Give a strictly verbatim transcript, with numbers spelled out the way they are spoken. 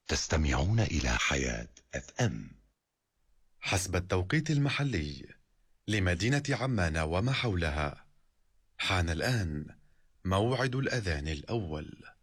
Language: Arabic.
تستمعون إلى حياة أف أم حسب التوقيت المحلي لمدينة عمان وما حولها. حان الآن موعد الأذان الأول.